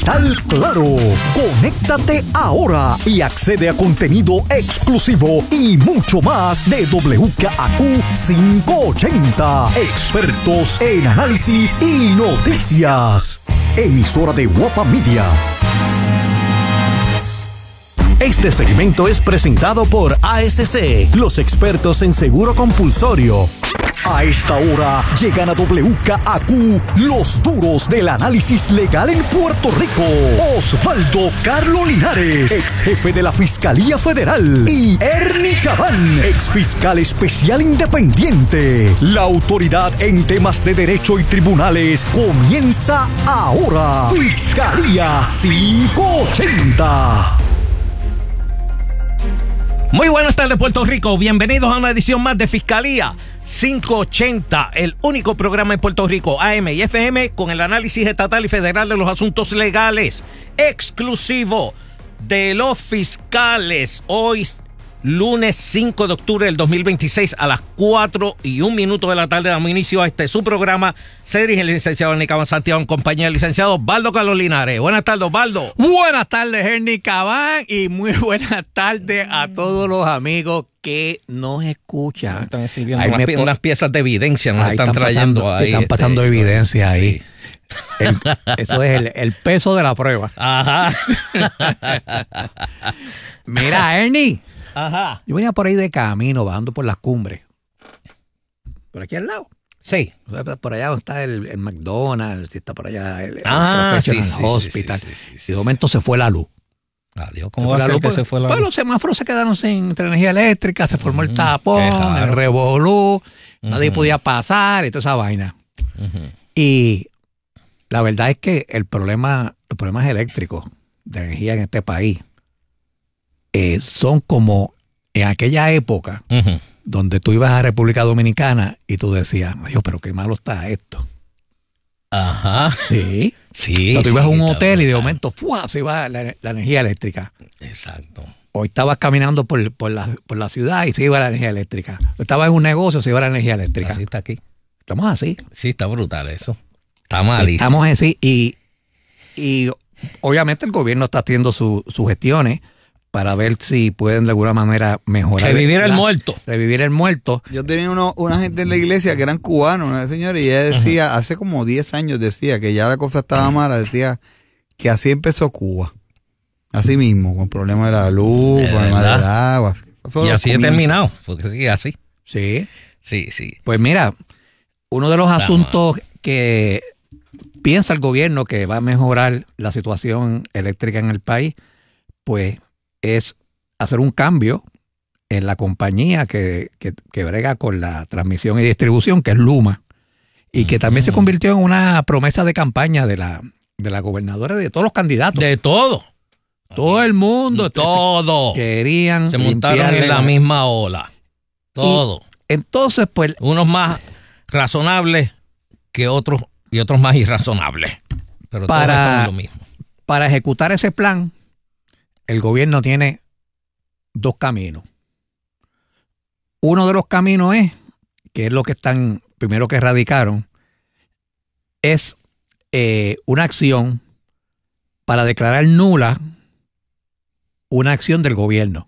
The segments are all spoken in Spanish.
Tal Claro. Conéctate ahora y accede a contenido exclusivo y mucho más de WKAQ 580. Expertos en análisis y noticias. Emisora de Guapa Media. Este segmento es presentado por ASC, los expertos en seguro compulsorio. A esta hora llegan a WKAQ los duros del análisis legal en Puerto Rico. Osvaldo Carlos Linares, ex jefe de la Fiscalía Federal, y Ernie Cabán, ex fiscal especial independiente. La autoridad en temas de derecho y tribunales comienza ahora. Fiscalía 580. Muy buenas tardes, Puerto Rico. Bienvenidos a una edición más de Fiscalía 580, el único programa en Puerto Rico, AM y FM, con el análisis estatal y federal de los asuntos legales, exclusivo de los fiscales. Hoy, lunes 5 de octubre del 2026, a las 4:01 de la tarde, damos inicio a su programa. Se dirige el licenciado Ernie Cabán Santiago en compañía del licenciado Osvaldo Carlos Linares. Buenas tardes, Osvaldo. Buenas tardes, Ernie Cabán, y muy buenas tardes a todos los amigos que nos escuchan. Están exhibiendo unas piezas de evidencia, nos están trayendo pasando, ahí. Se están pasando evidencia ahí. Sí. Eso es el peso de la prueba. Ajá. Mira, Ernie. Ajá. Yo venía por ahí de camino, bajando por las cumbres. Por aquí al lado. Sí. O sea, por allá donde está el McDonald's, está por allá el Professional Hospital. Sí. Y de momento se fue la luz. Adiós, ¿cómo va a ser que se fue la luz? Pues los semáforos se quedaron sin energía eléctrica, se formó el tapón, el revolú, nadie podía pasar y toda esa vaina. Y la verdad es que los problemas eléctricos de energía en este país son como en aquella época donde tú ibas a República Dominicana y tú decías, Dios, pero qué malo está esto. Ajá. Sí. Sí. O sea, tú ibas a un hotel brutal. y de momento ¡fua! Se iba la energía eléctrica. Exacto. O estabas caminando por la ciudad y se iba la energía eléctrica. O estabas en un negocio, se iba la energía eléctrica. Así está aquí. Estamos así. Sí, está brutal eso. Está malísimo. Estamos así y obviamente el gobierno está haciendo sus gestiones para ver si pueden de alguna manera mejorar. Revivir el muerto. Revivir el muerto. Yo tenía una gente en la iglesia que eran cubanos, una señora, y ella decía, hace como 10 años decía que ya la cosa estaba mala, decía que así empezó Cuba. Así mismo, con problemas de la luz, problemas del agua. Y así he terminado, porque sigue así. Sí. Sí. Pues mira, uno de los asuntos que piensa el gobierno que va a mejorar la situación eléctrica en el país, pues es hacer un cambio en la compañía que brega con la transmisión y distribución, que es Luma, y que también se convirtió en una promesa de campaña de la gobernadora, de todos los candidatos. De todo. Todo el mundo. Todo. Querían Se montaron en la misma ola. Todo. Entonces, pues... Unos más razonables que otros y otros más irrazonables. Pero todos están en lo mismo. Para ejecutar ese plan, el gobierno tiene dos caminos. Uno de los caminos que es lo que están, primero que radicaron, es una acción para declarar nula una acción del gobierno.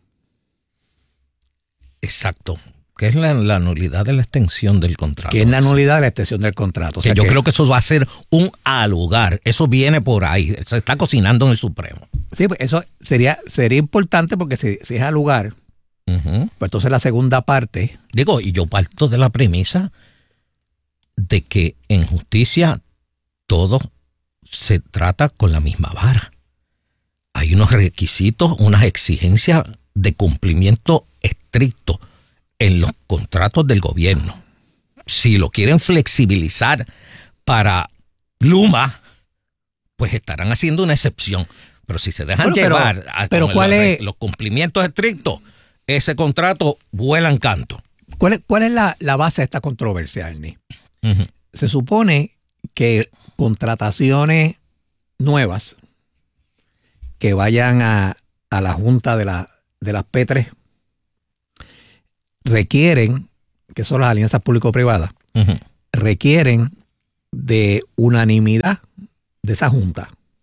Exacto. Que es la nulidad de la extensión del contrato. Que es la nulidad de la extensión del contrato. O sea, yo creo que eso va a ser un alugar. Eso viene por ahí. Se está cocinando en el Supremo. Sí, pues eso sería importante porque si es alugar, pues entonces la segunda parte... Digo, y yo parto de la premisa de que en justicia todo se trata con la misma vara. Hay unos requisitos, unas exigencias de cumplimiento estricto en los contratos del gobierno. Si lo quieren flexibilizar para Luma, pues estarán haciendo una excepción. Pero si se dejan llevar pero los cumplimientos estrictos, ese contrato vuela en canto. ¿Cuál es la base de esta controversia, Ernie? Se supone que contrataciones nuevas que vayan a la Junta de las P3 requieren, que son las alianzas público-privadas, requieren de unanimidad de esa Junta.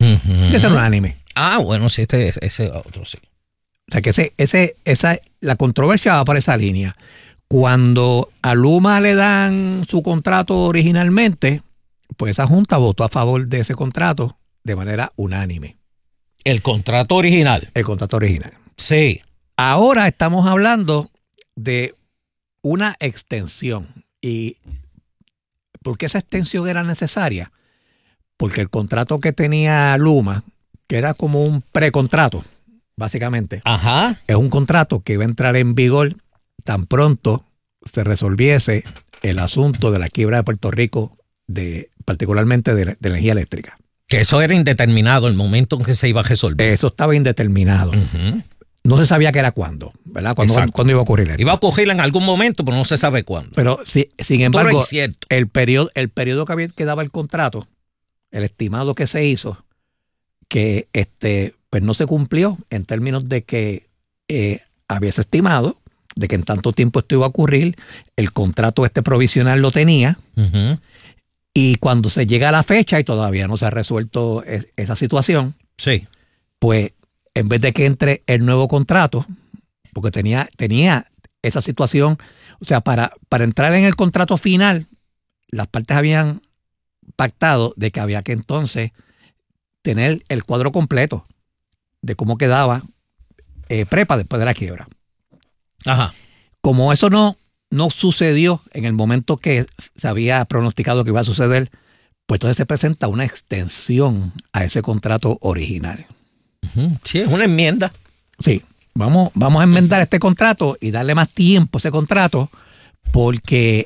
Tiene que ser unánime. Ah, bueno, sí, ese otro sí. O sea que la controversia va por esa línea. Cuando a Luma le dan su contrato originalmente, pues esa junta votó a favor de ese contrato de manera unánime. El contrato original. El contrato original. Sí. Ahora estamos hablando de una extensión. ¿Y por qué esa extensión era necesaria? Porque el contrato que tenía Luma, que era como un precontrato, básicamente, Ajá. es un contrato que iba a entrar en vigor tan pronto se resolviese el asunto de la quiebra de Puerto Rico, particularmente de energía eléctrica. Que eso era indeterminado el momento en que se iba a resolver. Eso estaba indeterminado. Uh-huh. No se sabía que era cuándo, ¿verdad? ¿Cuándo iba a ocurrir esto? Iba a ocurrir en algún momento, pero no se sabe cuándo. Pero sin embargo, es el periodo que daba el contrato, el estimado que se hizo, que pues no se cumplió en términos de que habíase estimado de que en tanto tiempo esto iba a ocurrir, el contrato provisional lo tenía, uh-huh. Y cuando se llega a la fecha y todavía no se ha resuelto esa situación, sí, pues en vez de que entre el nuevo contrato, porque tenía esa situación, o sea, para entrar en el contrato final, las partes habían pactado de que había que entonces tener el cuadro completo de cómo quedaba Prepa después de la quiebra. Ajá. Como eso no sucedió en el momento que se había pronosticado que iba a suceder, pues entonces se presenta una extensión a ese contrato original. Uh-huh. Sí, es una enmienda. Sí, vamos a enmendar este contrato y darle más tiempo a ese contrato porque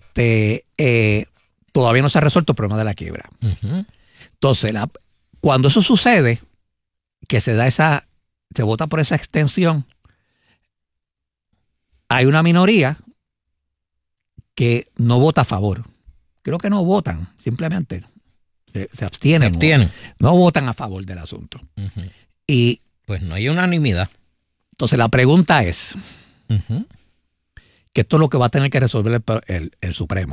todavía no se ha resuelto el problema de la quiebra. Uh-huh. Entonces, cuando eso sucede, que se vota por esa extensión, hay una minoría que no vota a favor. Creo que no votan, simplemente se abstienen. No votan a favor del asunto. Uh-huh. Y pues no hay unanimidad. Entonces la pregunta es, uh-huh, que esto es lo que va a tener que resolver el Supremo.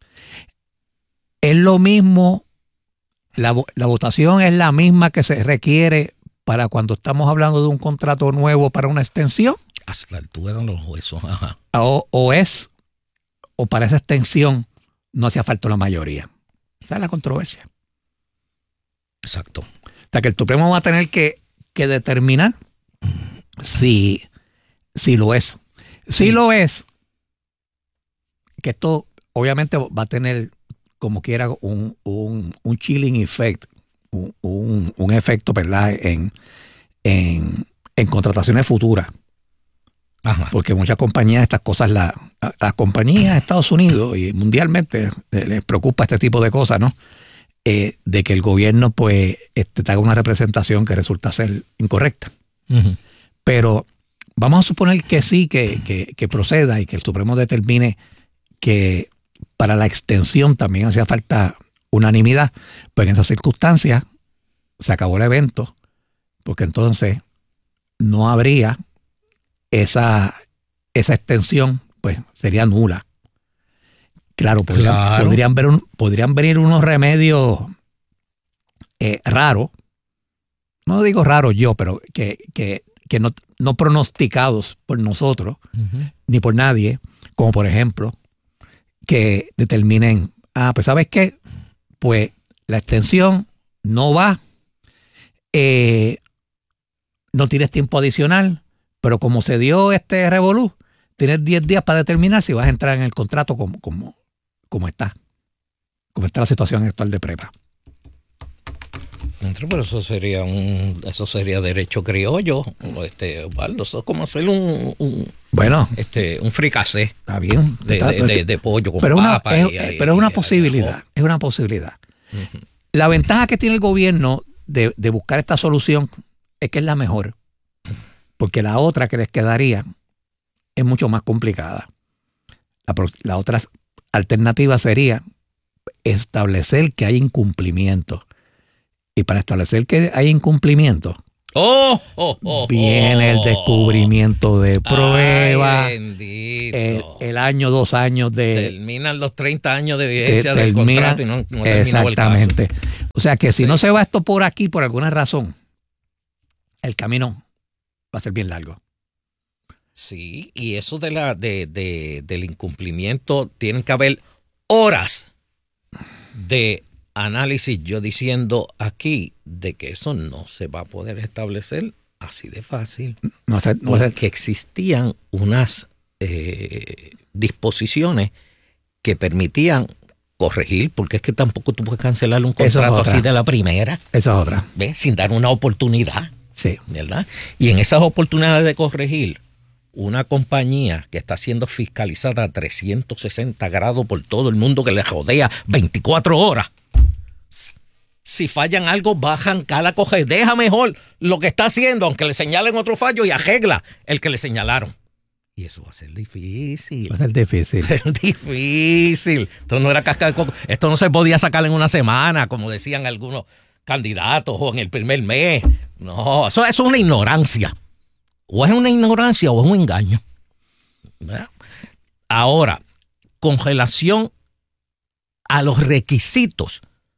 Es lo mismo, la votación es la misma que se requiere para cuando estamos hablando de un contrato nuevo para una extensión. Hasta la altura de los huesos. Ajá. O para esa extensión no hacía falta una mayoría. Esa es la controversia. Exacto. O sea que el Supremo va a tener que determinar si lo es. Si lo es, que esto obviamente va a tener como quiera un chilling effect, un efecto, ¿verdad? En contrataciones futuras. Ajá. Porque muchas compañías, estas cosas, las compañías de Estados Unidos y mundialmente les preocupa este tipo de cosas, ¿no? De que el gobierno pues te haga una representación que resulta ser incorrecta. Uh-huh. Pero vamos a suponer que sí, que proceda y que el Supremo determine que para la extensión también hacía falta unanimidad. Pues en esas circunstancias se acabó el evento, porque entonces no habría esa extensión, pues sería nula. Claro, podrían venir unos remedios raros. No digo raros yo, pero que no pronosticados por nosotros, uh-huh, ni por nadie, como por ejemplo, que determinen, pues ¿sabes qué? Pues la extensión no va, no tienes tiempo adicional, pero como se dio este revolú, tienes 10 días para determinar si vas a entrar en el contrato como está la situación actual de Prepa. Pero eso sería derecho criollo, Osvaldo. Eso es como hacer un fricasé. Está bien. De pollo con pero papa. Pero es una posibilidad. Es una posibilidad. Uh-huh. La ventaja que tiene el gobierno de buscar esta solución es que es la mejor. Porque la otra que les quedaría es mucho más complicada. La otra alternativa sería establecer que hay incumplimiento. Y para establecer que hay incumplimiento, Viene el descubrimiento de pruebas. Ay, bendito. El año, 2 años de... Terminan los 30 años de vigencia del contrato y no terminó exactamente. el caso. O sea que si Sí. no se va esto por aquí, por alguna razón, el camino va a ser bien largo. Sí, y eso del incumplimiento, tienen que haber horas de análisis, yo diciendo aquí de que eso no se va a poder establecer así de fácil, porque existían unas disposiciones que permitían corregir, porque es que tampoco tú puedes cancelar un contrato así de la primera. Esa es otra. ¿Ves? Sin dar una oportunidad. Sí. ¿Verdad? Y en esas oportunidades de corregir, una compañía que está siendo fiscalizada a 360 grados por todo el mundo que le rodea 24 horas, si fallan algo, bajan, cala, coge, deja mejor lo que está haciendo, aunque le señalen otro fallo, y arregla el que le señalaron. Y eso va a ser difícil. Va a ser difícil. Difícil. Esto no era casca de coco. Esto no se podía sacar en una semana, como decían algunos candidatos, o en el primer mes. No, eso es una ignorancia. O es una ignorancia o es un engaño. ¿Verdad? Ahora, con relación a los requisitos,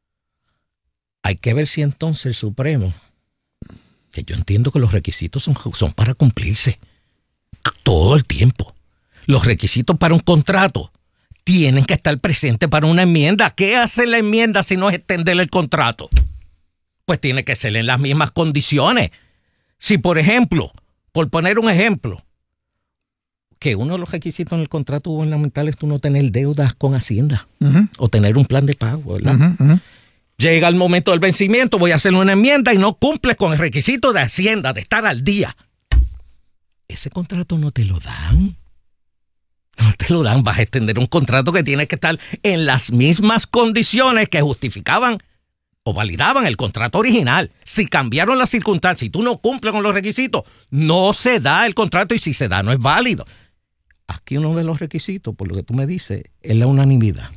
hay que ver si entonces el Supremo, que yo entiendo que los requisitos son para cumplirse todo el tiempo. Los requisitos para un contrato tienen que estar presentes para una enmienda. ¿Qué hace la enmienda si no es extender el contrato? Pues tiene que ser en las mismas condiciones. Si, por ejemplo, por poner un ejemplo, que uno de los requisitos en el contrato gubernamental es tú no tener deudas con Hacienda o tener un plan de pago, ¿verdad? Llega el momento del vencimiento, voy a hacer una enmienda y no cumples con el requisito de Hacienda de estar al día. Ese contrato no te lo dan. No te lo dan. Vas a extender un contrato que tiene que estar en las mismas condiciones que justificaban o validaban el contrato original. Si cambiaron las circunstancias y tú no cumples con los requisitos, no se da el contrato, y si se da no es válido. Aquí uno de los requisitos, por lo que tú me dices, es la unanimidad.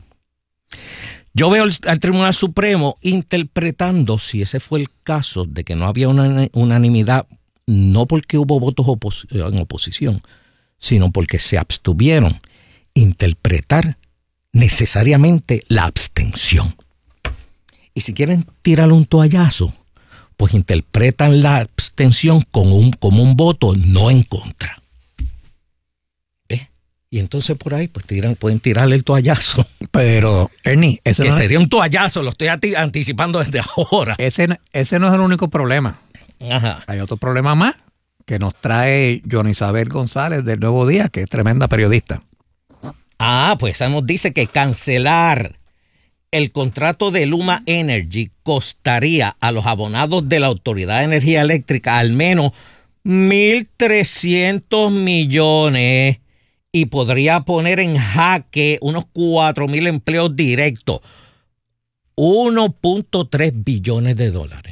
Yo veo al Tribunal Supremo interpretando, si ese fue el caso, de que no había una unanimidad, no porque hubo votos en oposición, sino porque se abstuvieron, interpretar necesariamente la abstención. Y si quieren tirar un toallazo, pues interpretan la abstención como un voto no en contra. ¿Ves? Y entonces por ahí pues pueden tirarle el toallazo. Pero, Ernie, eso que no sería un toallazo, lo estoy anticipando desde ahora. Ese no es el único problema. Ajá. Hay otro problema más que nos trae Johnny Isabel González del Nuevo Día, que es tremenda periodista. Ah, pues esa nos dice que cancelar el contrato de Luma Energy costaría a los abonados de la Autoridad de Energía Eléctrica al menos 1.300 millones y podría poner en jaque unos 4.000 empleos directos. 1.3 billones de dólares.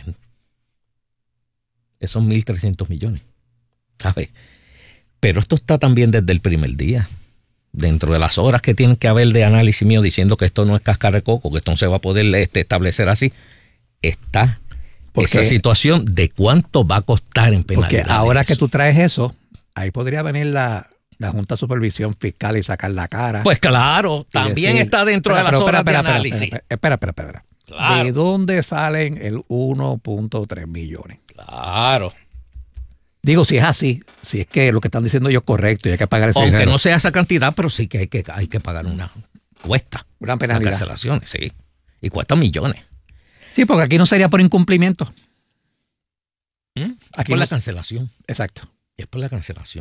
Esos 1.300 millones. ¿Sabes? Pero esto está también desde el primer día. Dentro de las horas que tienen que haber de análisis mío diciendo que esto no es cáscara de coco, que esto no se va a poder establecer así, está esa situación de cuánto va a costar en penalidades. Porque ahora que tú traes eso, ahí podría venir la Junta de Supervisión Fiscal y sacar la cara. Pues claro, también decir, está dentro de las horas de análisis. Espera. Claro. ¿De dónde salen el 1.3 millones? Claro. Digo, si es así, si es que lo que están diciendo ellos es correcto y hay que pagar ese dinero. Aunque no sea esa cantidad, pero sí que hay que pagar una gran penalidad. Cancelaciones, sí. Y cuesta millones. Sí, porque aquí no sería por incumplimiento. Aquí por la cancelación. Exacto. Es por la cancelación.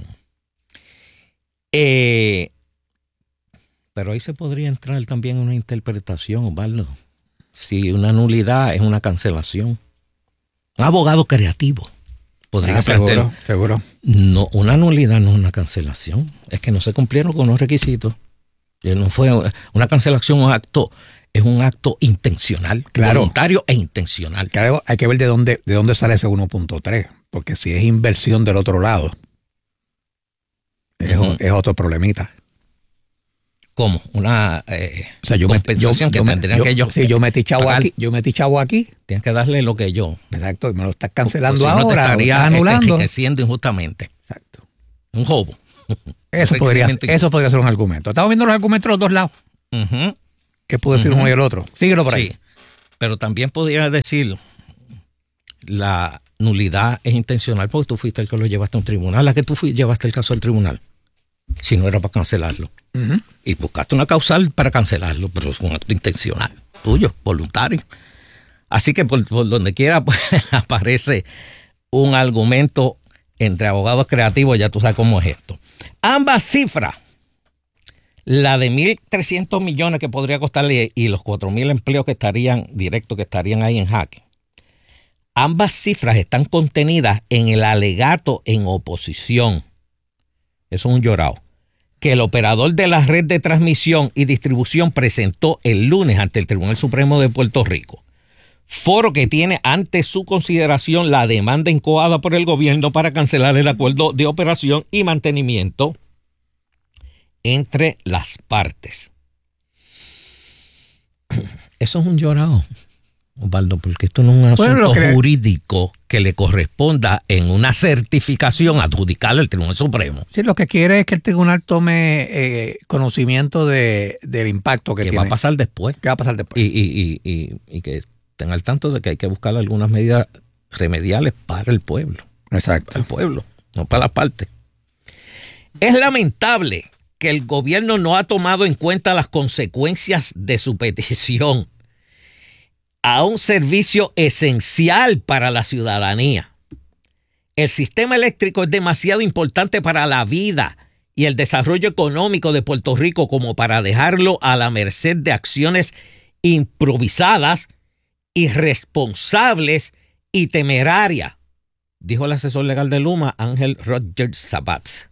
Pero ahí se podría entrar también una interpretación, Osvaldo. Si una nulidad es una cancelación. Un abogado creativo podría plantear. Seguro. No, una nulidad no es una cancelación. Es que no se cumplieron con los requisitos. No fue una cancelación, es un acto intencional, claro, voluntario e intencional. Claro, hay que ver de dónde sale ese 1.3, porque si es inversión del otro lado, es otro problemita. ¿Cómo? Una compensación que tendrían que ellos. Sí, yo metí chavo aquí. Tienes que darle lo que yo. Exacto, y me lo estás cancelando si ahora. No te estaría anulando. enriqueciendo injustamente. Exacto. Un robo. Eso podría ser un argumento. Estamos viendo los argumentos de los dos lados. Uh-huh. ¿Qué puede decir uno y el otro? Síguelo por ahí. Sí, pero también podría decir la nulidad es intencional porque tú fuiste el que lo llevaste a un tribunal. ¿A qué tú llevaste el caso al tribunal? Si no era para cancelarlo. Uh-huh. Y buscaste una causal para cancelarlo, pero es un acto intencional, tuyo, voluntario. Así que por donde quiera pues, aparece un argumento entre abogados creativos, ya tú sabes cómo es esto. Ambas cifras, la de 1.300 millones que podría costarle y los 4.000 empleos que estarían directos, que estarían ahí en jaque, ambas cifras están contenidas en el alegato en oposición. Eso es un llorado. Que el operador de la red de transmisión y distribución presentó el lunes ante el Tribunal Supremo de Puerto Rico. Foro que tiene ante su consideración la demanda incoada por el gobierno para cancelar el acuerdo de operación y mantenimiento entre las partes. Eso es un llorado, Osvaldo, porque esto no es un asunto jurídico que le corresponda en una certificación adjudicarle al Tribunal Supremo. Sí, lo que quiere es que el tribunal tome conocimiento del impacto que tiene. ¿Qué va a pasar después? ¿Qué va a pasar después? Y que estén al tanto de que hay que buscar algunas medidas remediales para el pueblo. Exacto. Para el pueblo, no para las partes. Es lamentable que el gobierno no ha tomado en cuenta las consecuencias de su petición a un servicio esencial para la ciudadanía. El sistema eléctrico es demasiado importante para la vida y el desarrollo económico de Puerto Rico como para dejarlo a la merced de acciones improvisadas, irresponsables y temerarias, dijo el asesor legal de Luma, Ángel Rogers Sabatz.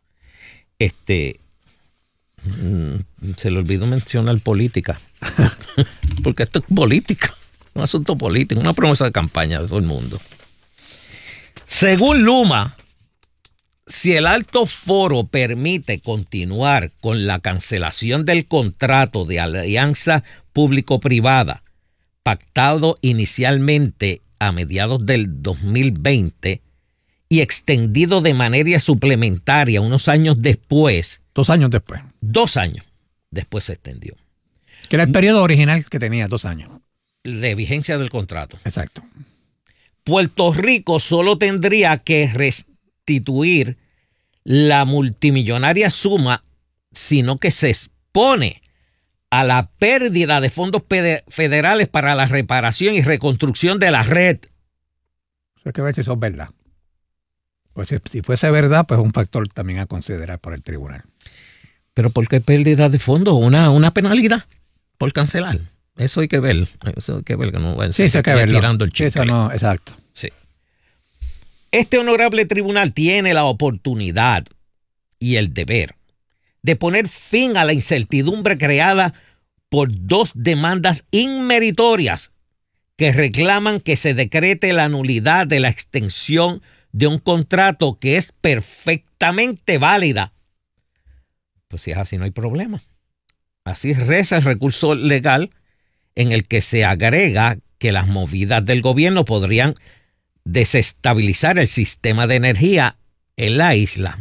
Se le olvidó mencionar política, porque esto es política, un asunto político, una promesa de campaña de todo el mundo. Según Luma, si el alto foro permite continuar con la cancelación del contrato de alianza público-privada pactado inicialmente a mediados del 2020 y extendido de manera suplementaria unos años después. 2 años después. 2 años después se extendió. Que era el periodo original que tenía, 2 años. De vigencia del contrato. Exacto. Puerto Rico solo tendría que restituir la multimillonaria suma, sino que se expone a la pérdida de fondos federales para la reparación y reconstrucción de la red. Eso hay que ver si eso es verdad. Pues si fuese verdad, pues es un factor también a considerar por el tribunal. ¿Pero por qué pérdida de fondos? ¿Una penalidad por cancelar? Eso hay que ver. Eso hay que ver, que no va a ser tirando el chicle. Eso no, exacto. Sí. Este honorable tribunal tiene la oportunidad y el deber de poner fin a la incertidumbre creada por 2 demandas inmeritorias que reclaman que se decrete la nulidad de la extensión de un contrato que es perfectamente válida. Pues si es así, no hay problema. Así reza el recurso legal en el que se agrega que las movidas del gobierno podrían desestabilizar el sistema de energía en la isla.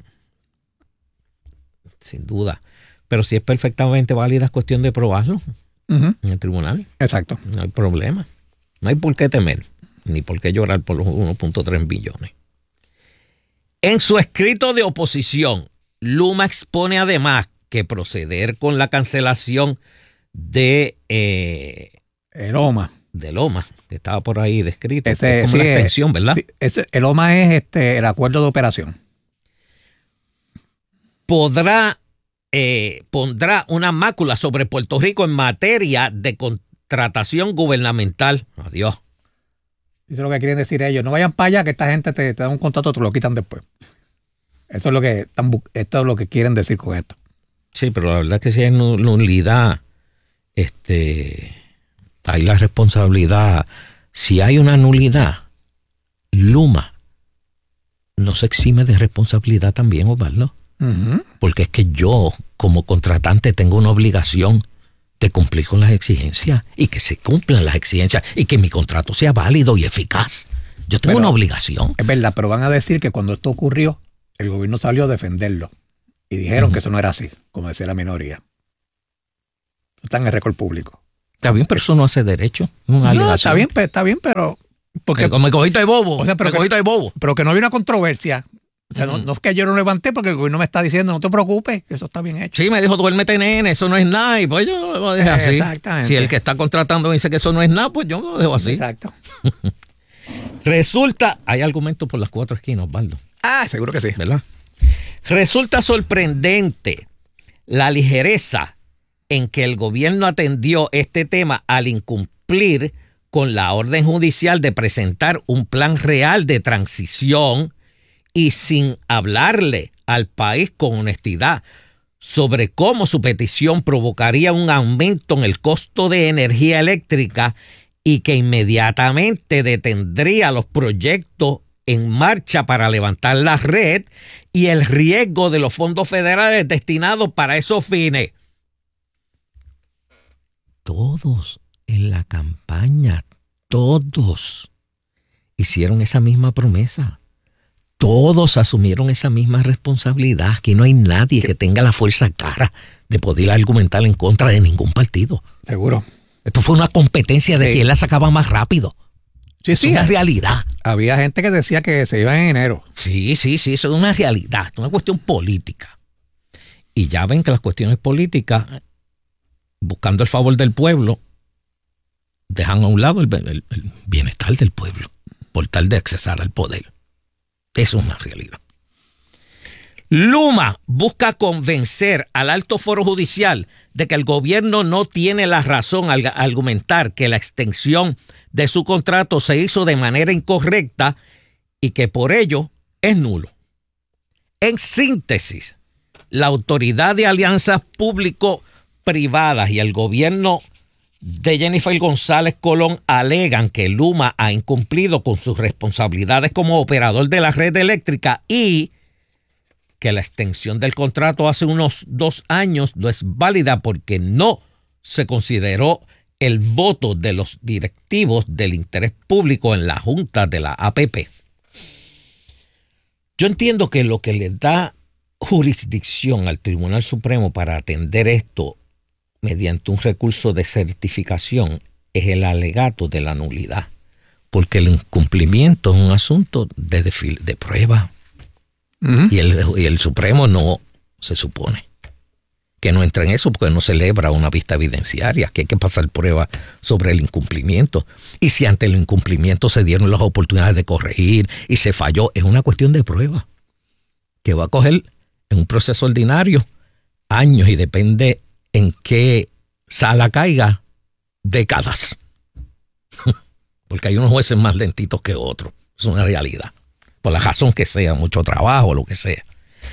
Sin duda. Pero si es perfectamente válida, es cuestión de probarlo en el tribunal. Exacto. No hay problema. No hay por qué temer, ni por qué llorar por los 1.3 billones. En su escrito de oposición, Luma expone además que proceder con la cancelación de Loma. De Loma, que estaba por ahí descrito. Es como una extensión, ¿verdad? Sí, el Loma es el acuerdo de operación. Pondrá una mácula sobre Puerto Rico en materia de contratación gubernamental. Adiós. Eso es lo que quieren decir ellos. No vayan para allá, que esta gente te da un contrato, te lo quitan después. Eso es lo que esto es lo que quieren decir con esto. Sí, pero la verdad es que si hay nulidad, hay la responsabilidad. Si hay una nulidad, Luma no se exime de responsabilidad también, Osvaldo. Porque es que yo, como contratante, tengo una obligación de cumplir con las exigencias y que se cumplan las exigencias y que mi contrato sea válido y eficaz. Yo tengo una obligación. Es verdad, pero van a decir que cuando esto ocurrió, el gobierno salió a defenderlo y dijeron que eso no era así, como decía la minoría. Está en el récord público. Está bien, pero eso no hace derecho. No, está bien, pero... Porque me cogiste de bobo. O sea, pero que no había una controversia. O sea, no es que yo no levanté porque el gobierno me está diciendo, no te preocupes, que eso está bien hecho. Sí, me dijo, duérmete, nene, eso no es nada. Y pues yo lo dejé así. Exactamente. Si el que está contratando me dice que eso no es nada, pues yo lo dejo así. Exacto. Resulta, hay argumentos por las cuatro esquinas, Osvaldo. Seguro que sí. ¿Verdad? Resulta sorprendente la ligereza en que el gobierno atendió este tema al incumplir con la orden judicial de presentar un plan real de transición y sin hablarle al país con honestidad sobre cómo su petición provocaría un aumento en el costo de energía eléctrica y que inmediatamente detendría los proyectos en marcha para levantar la red y el riesgo de los fondos federales destinados para esos fines. Todos en la campaña, todos hicieron esa misma promesa. Todos asumieron esa misma responsabilidad. Aquí no hay nadie que tenga la fuerza cara de poder argumentar en contra de ningún partido. Seguro. Esto fue una competencia de quién la sacaba más rápido. Sí, es una realidad. Había gente que decía que se iba en enero. Sí, eso es una realidad, es una cuestión política. Y ya ven que las cuestiones políticas, buscando el favor del pueblo, dejan a un lado el bienestar del pueblo por tal de accesar al poder. Eso es una realidad. Luma busca convencer al alto foro judicial de que el gobierno no tiene la razón al argumentar que la extensión de su contrato se hizo de manera incorrecta y que por ello es nulo. En síntesis, la Autoridad de Alianzas Público-Privadas y el gobierno de Jennifer González Colón alegan que Luma ha incumplido con sus responsabilidades como operador de la red eléctrica y que la extensión del contrato hace unos 2 años no es válida porque no se consideró el voto de los directivos del interés público en la junta de la APP. Yo entiendo que lo que le da jurisdicción al Tribunal Supremo para atender esto mediante un recurso de certificación es el alegato de la nulidad, porque el incumplimiento es un asunto de prueba. Y el Supremo no se supone que no entra en eso porque no celebra una vista evidenciaria, que hay que pasar prueba sobre el incumplimiento. Y si ante el incumplimiento se dieron las oportunidades de corregir y se falló, es una cuestión de prueba que va a coger en un proceso ordinario años y depende en qué sala caiga, décadas. Porque hay unos jueces más lentitos que otros. Es una realidad. Por la razón que sea, mucho trabajo, lo que sea.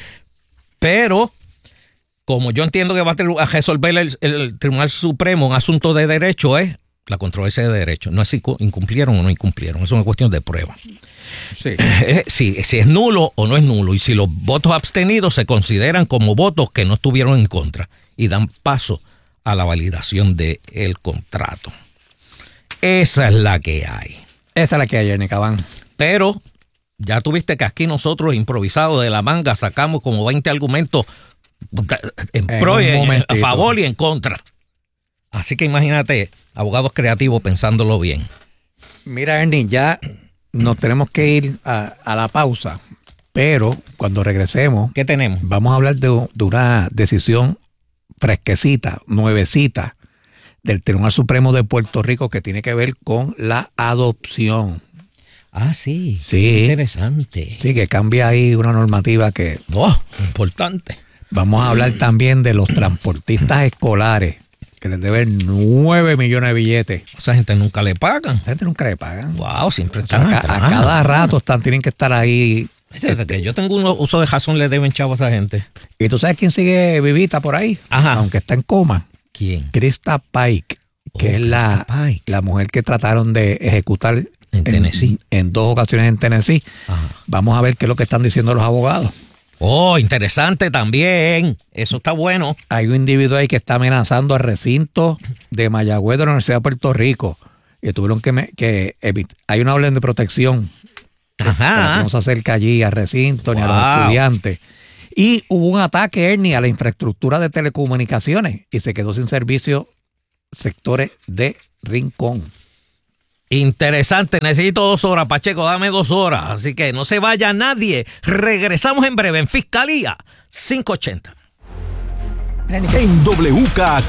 Pero, como yo entiendo que va a resolver el Tribunal Supremo un asunto de derecho, es la controversia de derecho. No es si incumplieron o no incumplieron. Es una cuestión de prueba. Sí. Si es nulo o no es nulo. Y si los votos abstenidos se consideran como votos que no estuvieron en contra y dan paso a la validación del contrato. Esa es la que hay. Esa es la que hay, Jenny Cabán. Pero ya tuviste que aquí nosotros improvisados de la manga sacamos como 20 argumentos en pro, a favor y en contra. Así que imagínate, abogados creativos pensándolo bien. Mira, Ernie, ya nos tenemos que ir a la pausa, pero cuando regresemos, ¿qué tenemos? Vamos a hablar de una decisión fresquecita, nuevecita, del Tribunal Supremo de Puerto Rico que tiene que ver con la adopción. Ah, sí. Sí. Interesante. Sí, que cambia ahí una normativa que... Importante. Vamos a hablar también de los transportistas escolares, que les deben 9 millones de billetes. A esa gente nunca le pagan. A esa gente nunca le pagan. Wow, siempre están a cada rato tienen que estar ahí. Yo tengo un uso de razón, le deben chavos a esa gente. ¿Y tú sabes quién sigue vivita por ahí? Ajá. Aunque está en coma. ¿Quién? Krista Pike, que es la mujer que trataron de ejecutar en Tennessee. En 2 ocasiones en Tennessee. Ajá. Vamos a ver qué es lo que están diciendo los abogados. Oh, interesante también. Eso está bueno. Hay un individuo ahí que está amenazando al recinto de Mayagüez de la Universidad de Puerto Rico. Y tuvieron que hay una orden de protección. Para que no se acerque allí al recinto ni a los estudiantes. Y hubo un ataque, Ernie, a la infraestructura de telecomunicaciones y se quedó sin servicio sectores de Rincón. Interesante, necesito 2 horas, Pacheco, dame 2 horas, así que no se vaya nadie. Regresamos en breve en Fiscalía 580. En WKQ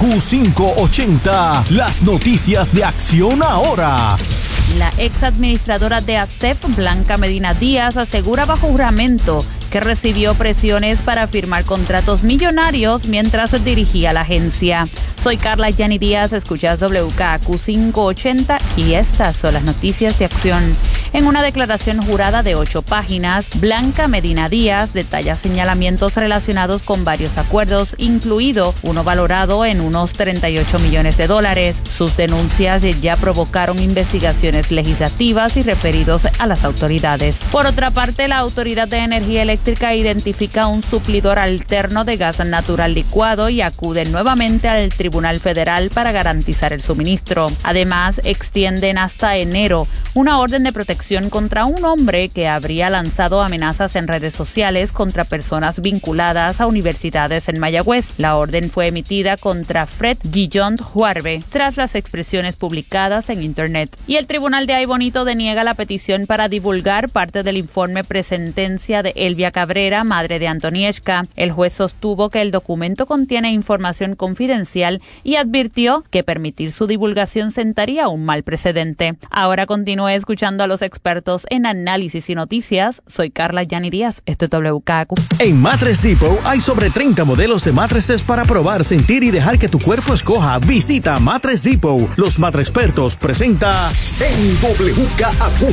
580, las noticias de Acción Ahora. La ex administradora de ASEF, Blanca Medina Díaz, asegura bajo juramento que recibió presiones para firmar contratos millonarios mientras dirigía la agencia. Soy Carla Yani Díaz, escuchas WKQ 580 y estas son las noticias de Acción. En una declaración jurada de 8 páginas, Blanca Medina Díaz detalla señalamientos relacionados con varios acuerdos, incluido uno valorado en unos $38 millones. Sus denuncias ya provocaron investigaciones legislativas y referidos a las autoridades. Por otra parte, la Autoridad de Energía Eléctrica identifica un suplidor alterno de gas natural licuado y acude nuevamente al Tribunal Federal para garantizar el suministro. Además, extienden hasta enero una orden de protección contra un hombre que habría lanzado amenazas en redes sociales contra personas vinculadas a universidades en Mayagüez. La orden fue emitida contra Fred Guillón Juarbe tras las expresiones publicadas en Internet. Y el Tribunal de Ay Bonito deniega la petición para divulgar parte del informe presentencia de Elvia Cabrera, madre de Antonieshka. El juez sostuvo que el documento contiene información confidencial y advirtió que permitir su divulgación sentaría un mal precedente. Ahora continúe escuchando a los expertos en análisis y noticias. Soy Carla Yani Díaz, esto es WKQ. En Mattress Depot hay sobre 30 modelos de mattresses para probar, sentir y dejar que tu cuerpo escoja. Visita Mattress Depot. Los Mattrexpertos presenta en WKQ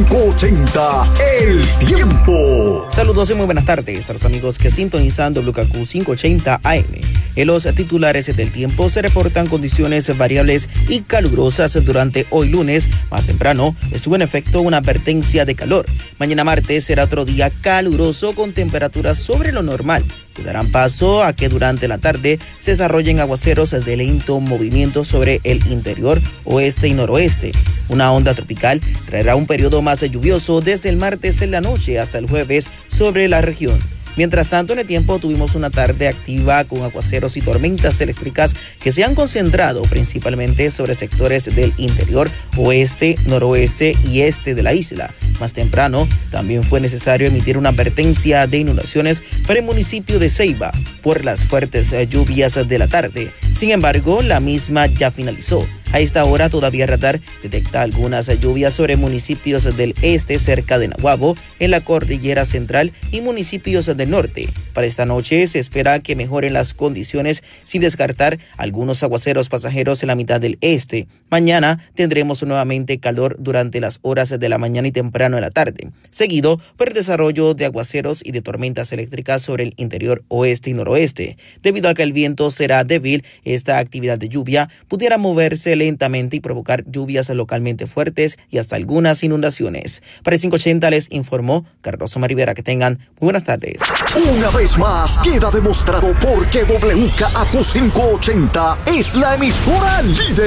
580 El Tiempo. Saludos y muy buenas tardes a los amigos que sintonizan WKQ 580 AM. En los titulares del tiempo se reportan condiciones variables y calurosas durante hoy lunes. Más temprano estuvo en efecto una advertencia de calor. Mañana martes será otro día caluroso con temperaturas sobre lo normal, que darán paso a que durante la tarde se desarrollen aguaceros de lento movimiento sobre el interior, oeste y noroeste. Una onda tropical traerá un periodo más lluvioso desde el martes en la noche hasta el jueves sobre la región. Mientras tanto, en el tiempo tuvimos una tarde activa con aguaceros y tormentas eléctricas que se han concentrado principalmente sobre sectores del interior, oeste, noroeste y este de la isla. Más temprano, también fue necesario emitir una advertencia de inundaciones para el municipio de Ceiba por las fuertes lluvias de la tarde. Sin embargo, la misma ya finalizó. A esta hora todavía radar detecta algunas lluvias sobre municipios del este cerca de Nahuabo, en la cordillera central y municipios del norte. Para esta noche se espera que mejoren las condiciones sin descartar algunos aguaceros pasajeros en la mitad del este. Mañana tendremos nuevamente calor durante las horas de la mañana y temprano de la tarde, seguido por el desarrollo de aguaceros y de tormentas eléctricas sobre el interior oeste y noroeste. Debido a que el viento será débil, esta actividad de lluvia pudiera moverse lentamente y provocar lluvias localmente fuertes y hasta algunas inundaciones. Para el 580 les informó Carlos Omar Rivera. Que tengan muy buenas tardes. Una vez más queda demostrado por qué WKQ 580 es la emisora líder.